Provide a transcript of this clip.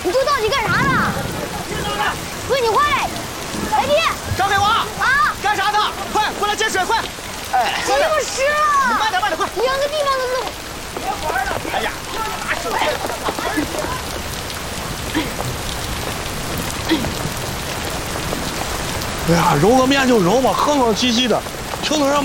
你这到底干啥呢？闺女，快来！来弟， 交给我啊！干啥呢？快过来接水，快！ 哎，这么湿了！ 你慢点，快！ 连个地方都弄。 别玩了！哎呀，拿手电！ 哎呀，揉个面就揉吧，哼哼唧唧的，听得让